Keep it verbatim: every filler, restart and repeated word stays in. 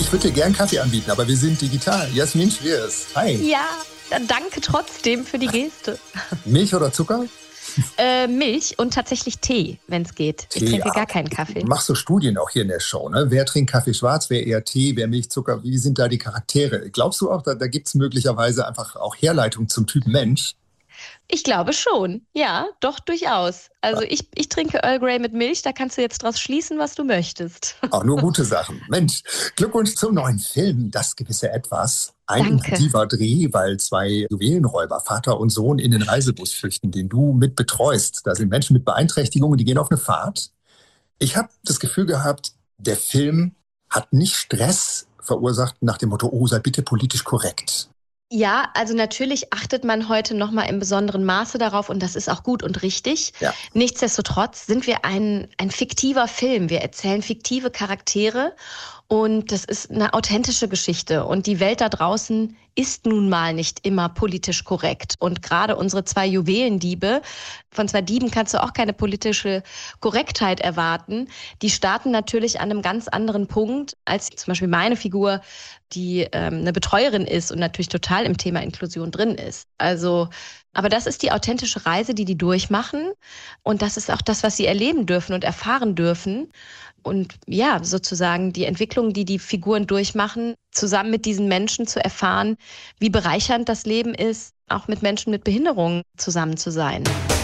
Ich würde dir gern Kaffee anbieten, aber wir sind digital. Jasmin Schwers. Hi. Ja, dann danke trotzdem für die Geste. Milch oder Zucker? Äh, Milch und tatsächlich Tee, wenn es geht. Tee, ich trinke ja. gar keinen Kaffee. Du machst so Studien auch hier in der Show, ne? Wer trinkt Kaffee schwarz, wer eher Tee, wer Milch, Zucker? Wie sind da die Charaktere? Glaubst du auch, da, da gibt es möglicherweise einfach auch Herleitung zum Typ Mensch? Ich glaube schon. Ja, doch durchaus. Also ich, ich trinke Earl Grey mit Milch, da kannst du jetzt draus schließen, was du möchtest. Auch nur gute Sachen. Mensch, Glückwunsch zum neuen Film, Das gewisse Etwas. Ein Danke. intensiver Dreh, weil zwei Juwelenräuber, Vater und Sohn, in den Reisebus flüchten, den du mit betreust. Da sind Menschen mit Beeinträchtigungen, die gehen auf eine Fahrt. Ich habe das Gefühl gehabt, der Film hat nicht Stress verursacht nach dem Motto, oh, sei bitte politisch korrekt. Ja, also natürlich achtet man heute noch mal im besonderen Maße darauf und das ist auch gut und richtig. Ja. Nichtsdestotrotz sind wir ein, ein fiktiver Film. Wir erzählen fiktive Charaktere und das ist eine authentische Geschichte. Und die Welt da draußen ist nun mal nicht immer politisch korrekt. Und gerade unsere zwei Juwelendiebe, von zwei Dieben kannst du auch keine politische Korrektheit erwarten. Die starten natürlich an einem ganz anderen Punkt als zum Beispiel meine Figur, die ähm, eine Betreuerin ist und natürlich total im Thema Inklusion drin ist. Also, aber das ist die authentische Reise, die die durchmachen. Und das ist auch das, was sie erleben dürfen und erfahren dürfen. Und ja, sozusagen die Entwicklung, die die Figuren durchmachen, zusammen mit diesen Menschen zu erfahren, wie bereichernd das Leben ist, auch mit Menschen mit Behinderungen zusammen zu sein.